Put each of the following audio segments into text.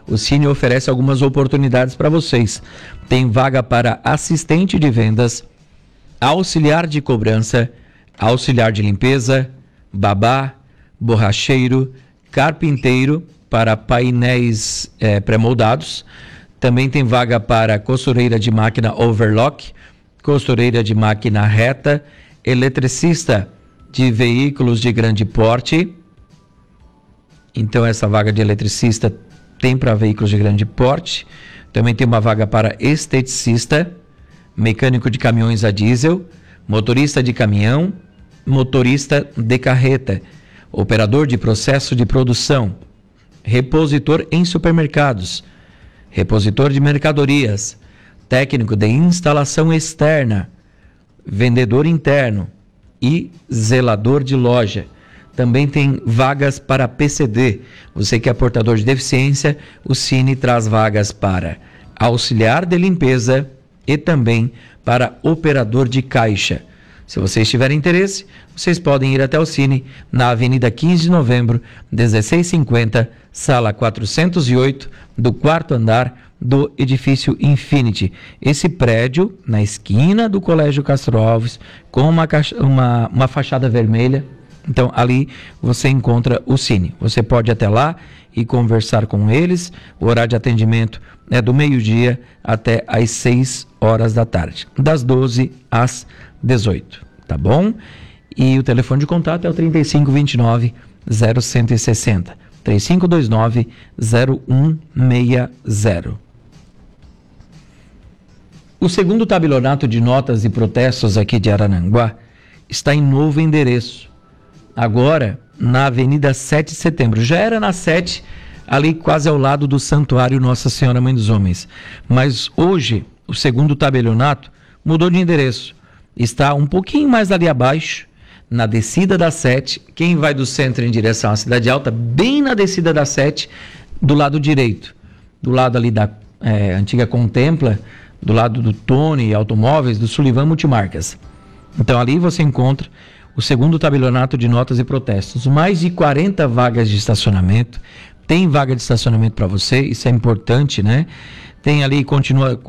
o Cine oferece algumas oportunidades para vocês. Tem vaga para assistente de vendas, auxiliar de cobrança, auxiliar de limpeza, babá, borracheiro, carpinteiro para painéis pré-moldados. Também tem vaga para costureira de máquina overlock, costureira de máquina reta, eletricista de veículos de grande porte. Então essa vaga de eletricista tem para veículos de grande porte. Também tem uma vaga para esteticista, mecânico de caminhões a diesel, motorista de caminhão, motorista de carreta, operador de processo de produção, repositor em supermercados, repositor de mercadorias, técnico de instalação externa, vendedor interno e zelador de loja. Também tem vagas para PCD. Você que é portador de deficiência, o Cine traz vagas para auxiliar de limpeza e também para operador de caixa. Se vocês tiverem interesse, vocês podem ir até o Cine na Avenida 15 de Novembro, 1650, sala 408, do 4º andar do edifício Infinity. Esse prédio, na esquina do Colégio Castro Alves, com uma fachada vermelha. Então, ali você encontra o Cine. Você pode ir até lá e conversar com eles. O horário de atendimento é do meio-dia até às 6 horas da tarde, das 12 às 18, tá bom? E o telefone de contato é o 3529-0160, 3529-0160. O segundo tabelionato de notas e protestos aqui de Araranguá está em novo endereço. Agora, na Avenida 7 de Setembro. Já era na 7, ali quase ao lado do Santuário Nossa Senhora Mãe dos Homens. Mas hoje, o segundo tabelionato mudou de endereço. Está um pouquinho mais ali abaixo, na descida da 7. Quem vai do centro em direção à Cidade Alta, bem na descida da 7, do lado direito. Do lado ali da antiga Contempla, do lado do Tony Automóveis, do Sullivan Multimarcas. Então ali você encontra o segundo tabelionato de notas e protestos. Mais de 40 vagas de estacionamento. Tem vaga de estacionamento para você, isso é importante, né? Tem ali, continua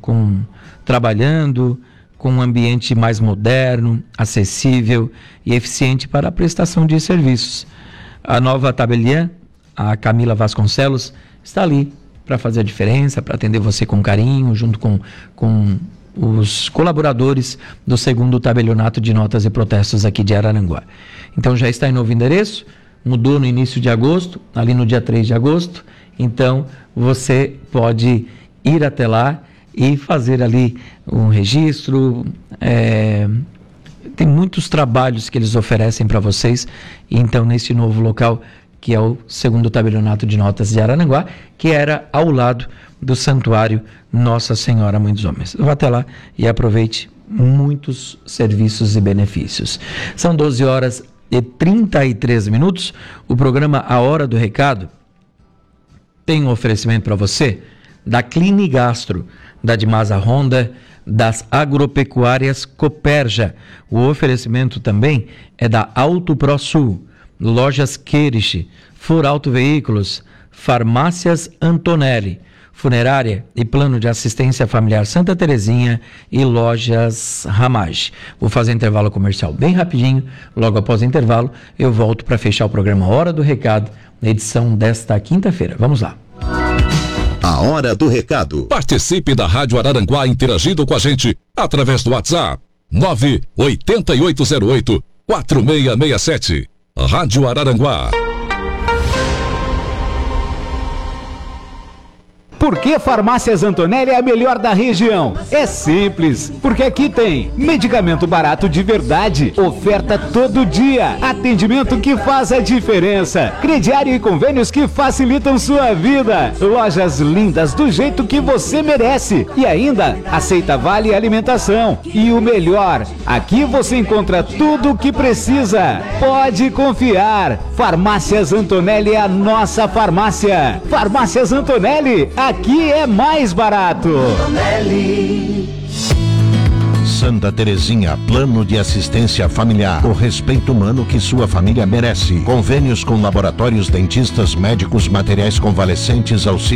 trabalhando com um ambiente mais moderno, acessível e eficiente para a prestação de serviços. A nova tabeliã, a Camila Vasconcelos, está ali para fazer a diferença, para atender você com carinho, junto com os colaboradores do segundo tabelionato de notas e protestos aqui de Araranguá. Então já está em novo endereço, mudou no início de agosto, ali no dia 3 de agosto, então você pode ir até lá e fazer ali um registro. Tem muitos trabalhos que eles oferecem para vocês, então nesse novo local, que é o segundo tabelionato de notas de Araranguá, que era ao lado do Santuário Nossa Senhora Mãe dos Homens. Vá até lá e aproveite muitos serviços e benefícios. São 12 horas e 33 minutos. O programa A Hora do Recado tem um oferecimento para você da Clinigastro, da Dimasa Honda, das agropecuárias Coperja. O oferecimento também é da Auto Pro Sul, Lojas Queirich, Furauto Veículos, Farmácias Antonelli, Funerária e Plano de Assistência Familiar Santa Terezinha e Lojas Ramage. Vou fazer intervalo comercial bem rapidinho. Logo após o intervalo, eu volto para fechar o programa Hora do Recado, na edição desta quinta-feira. Vamos lá. A Hora do Recado. Participe da Rádio Araranguá interagindo com a gente através do WhatsApp 98808-4667. Rádio Araranguá. Por que Farmácias Antonelli é a melhor da região? É simples, porque aqui tem medicamento barato de verdade, oferta todo dia, atendimento que faz a diferença, crediário e convênios que facilitam sua vida, lojas lindas do jeito que você merece e ainda aceita vale alimentação. E o melhor, aqui você encontra tudo o que precisa. Pode confiar, Farmácias Antonelli é a nossa farmácia. Farmácias Antonelli, aqui é mais barato. Santa Terezinha, Plano de Assistência Familiar. O respeito humano que sua família merece. Convênios com laboratórios, dentistas, médicos, materiais convalescentes, auxílio